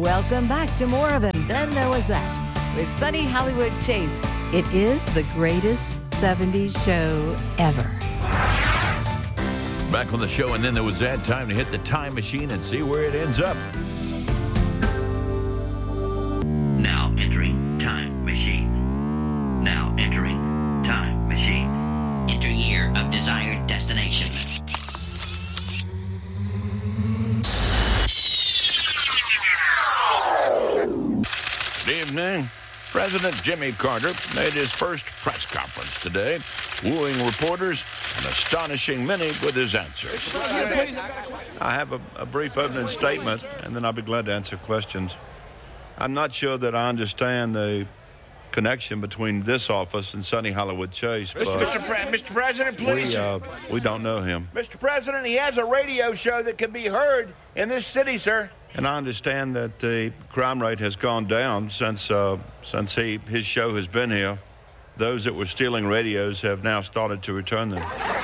Welcome back to more of And Then There Was That with Sunny Hollywood Chase. It is the greatest 70s show ever. Back on the show, and then there was that time to hit the time machine and see where it ends up. Now entering time machine. Now entering time machine. Enter year of desired destination. Good evening. President Jimmy Carter made his first press conference today, wooing reporters and astonishing many with his answers. I have a brief opening statement, and then I'll be glad to answer questions. I'm not sure that I understand the connection between this office and Sunny Hollywood Chase, but Mr. President, please. we don't know him. Mr. President, he has a radio show that can be heard in this city, sir. And I understand that the crime rate has gone down since his show has been here. Those that were stealing radios have now started to return them.